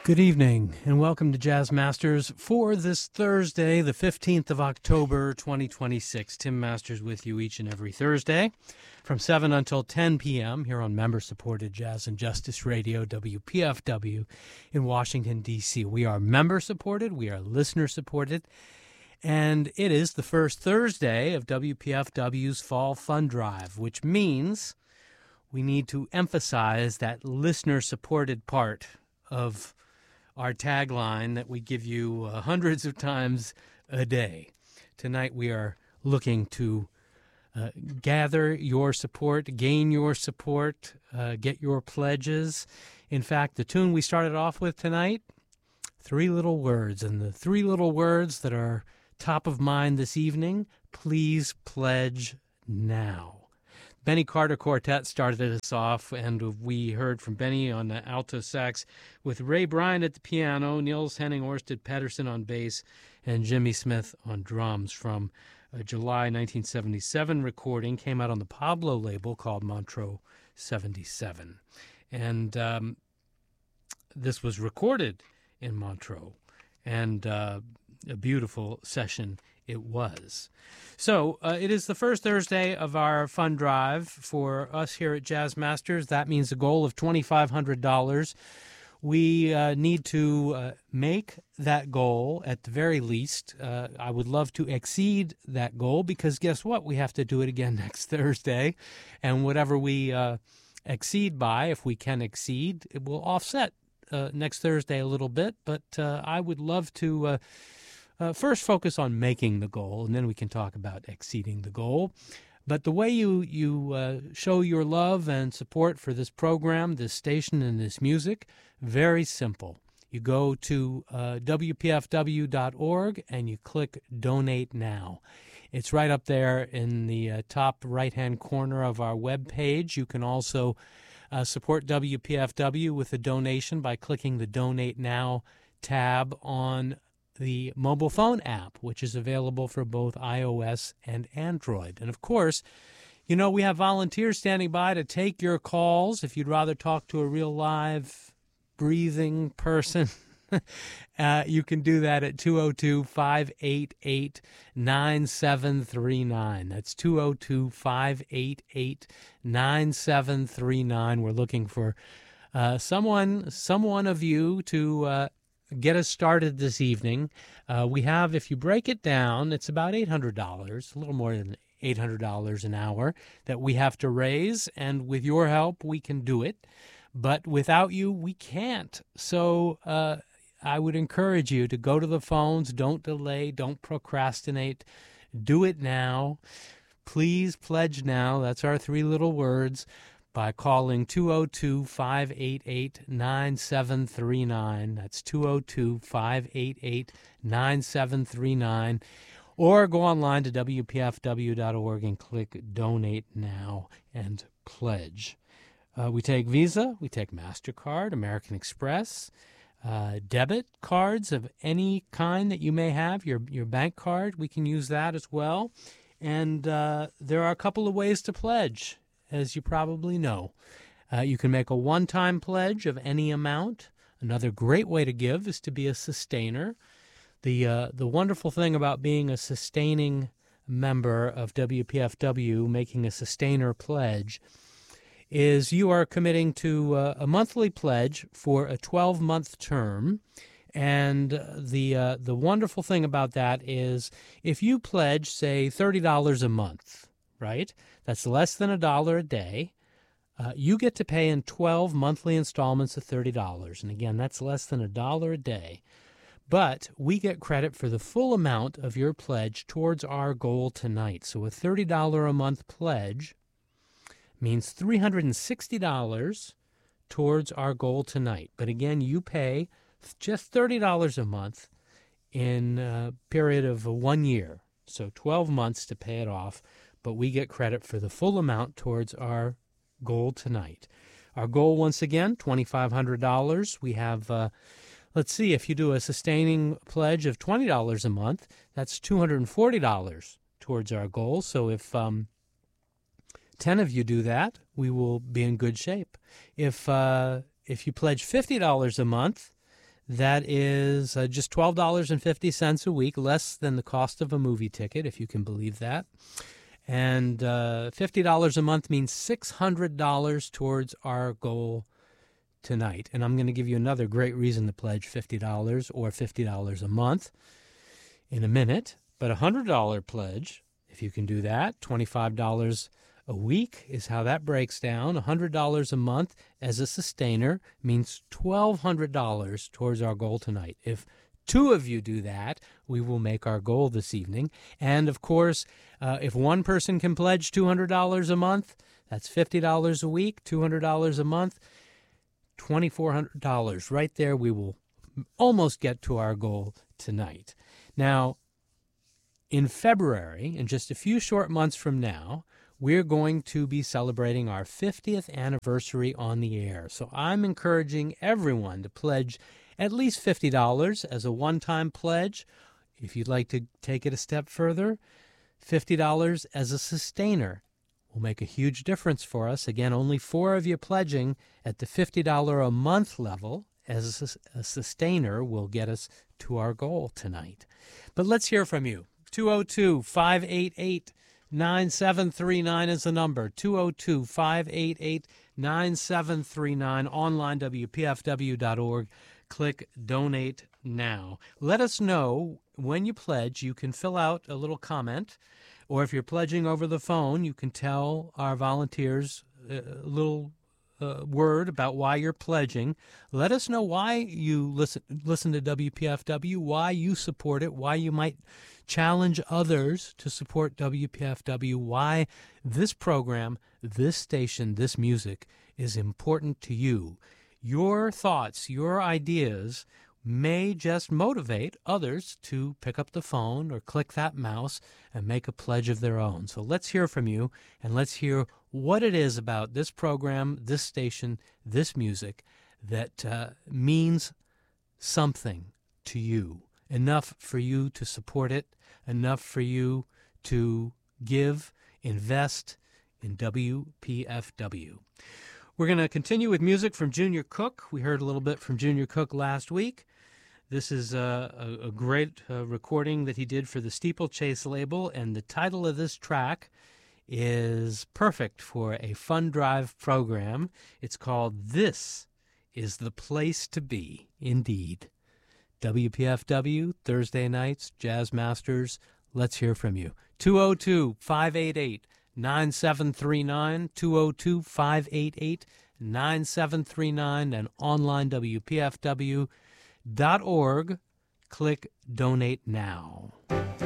Good evening, and welcome to Jazz Masters for this Thursday, the 15th of October, 2026. Tim Masters with you each and every Thursday from 7 until 10 p.m. here on member-supported Jazz and Justice Radio, WPFW, in Washington, D.C. We are member-supported, we are listener-supported, and it is the first Thursday of WPFW's Fall Fund Drive, which means we need to emphasize that listener-supported part of our tagline that we give you hundreds of times a day. Tonight we are looking to gather your support, gain your support, get your pledges. In fact, the tune we started off with tonight, Three Little Words, and the three little words that are top of mind this evening, please pledge now. Benny Carter Quartet started us off, and we heard from Benny on the alto sax with Ray Bryant at the piano, Niels Henning Orsted Pedersen on bass, and Jimmy Smith on drums from a July 1977 recording. Came out on the Pablo label called Montreux 77. And this was recorded in Montreux, and a beautiful session it was. So it is the first Thursday of our fund drive for us here at Jazz Masters. That means a goal of $2,500. We need to make that goal at the very least. I would love to exceed that goal because guess what? We have to do it again next Thursday. And whatever we exceed by, if we can exceed, it will offset next Thursday a little bit. But I would love to first focus on making the goal, and then we can talk about exceeding the goal. But the way you show your love and support for this program, this station, and this music, very simple. You go to WPFW.org and you click Donate Now. It's right up there in the top right-hand corner of our web page. You can also support WPFW with a donation by clicking the Donate Now tab on the mobile phone app, which is available for both iOS and Android. And of course, you know, we have volunteers standing by to take your calls. If you'd rather talk to a real live, breathing person, you can do that at 202-588-9739. That's 202-588-9739. We're looking for someone of you to get us started this evening. We have, if you break it down, it's about $800, a little more than $800 an hour that we have to raise, and with your help, we can do it. But without you, we can't. So I would encourage you to go to the phones. Don't delay. Don't procrastinate. Do it now. Please pledge now. That's our three little words. By calling 202-588-9739. That's 202-588-9739. Or go online to WPFW.org and click Donate Now and pledge. We take Visa, we take MasterCard, American Express, debit cards of any kind that you may have, your bank card, we can use that as well. And there are a couple of ways to pledge, as you probably know. You can make a one-time pledge of any amount. Another great way to give is to be a sustainer. The wonderful thing about being a sustaining member of WPFW, making a sustainer pledge, is you are committing to a monthly pledge for a 12-month term. And the wonderful thing about that is if you pledge, say, $30 a month, right? That's less than $1 a day. You get to pay in 12 monthly installments of $30. And again, that's less than $1 a day. But we get credit for the full amount of your pledge towards our goal tonight. So a $30 a month pledge means $360 towards our goal tonight. But again, you pay just $30 a month in a period of 1 year. So 12 months to pay it off. But we get credit for the full amount towards our goal tonight. Our goal, once again, $2,500. We have, let's see, if you do a sustaining pledge of $20 a month, that's $240 towards our goal. So if 10 of you do that, we will be in good shape. If you pledge $50 a month, That is just $12.50 a week, less than the cost of a movie ticket, if you can believe that. And $50 a month means $600 towards our goal tonight. And I'm going to give you another great reason to pledge $50 or $50 a month in a minute. But a $100 pledge, if you can do that, $25 a week is how that breaks down. $100 a month as a sustainer means $1,200 towards our goal tonight. If two of you do that, we will make our goal this evening. And, of course, if one person can pledge $200 a month, that's $50 a week, $200 a month, $2,400. Right there, we will almost get to our goal tonight. Now, in February, in just a few short months from now, we're going to be celebrating our 50th anniversary on the air. So I'm encouraging everyone to pledge at least $50 as a one-time pledge. If you'd like to take it a step further, $50 as a sustainer will make a huge difference for us. Again, only 4 of you pledging at the $50 a month level as a sustainer will get us to our goal tonight. But let's hear from you. 202-588-9739 is the number. 202-588-9739. Online, WPFW.org. Click Donate Now. Let us know when you pledge. You can fill out a little comment, or if you're pledging over the phone, you can tell our volunteers a little word about why you're pledging. Let us know why you listen to WPFW, why you support it, why you might challenge others to support WPFW, why this program, this station, this music is important to you. Your thoughts, your ideas may just motivate others to pick up the phone or click that mouse and make a pledge of their own. So let's hear from you, and let's hear what it is about this program, this station, this music that means something to you, enough for you to support it, enough for you to give, invest in WPFW. We're going to continue with music from Junior Cook. We heard a little bit from Junior Cook last week. This is a great recording that he did for the Steeplechase label, and the title of this track is perfect for a fun drive program. It's called This Is the Place to Be, indeed. WPFW, Thursday nights, Jazz Masters. Let's hear from you. 202-588-9739, 202-588-9739, and online WPFW.org. Click Donate Now.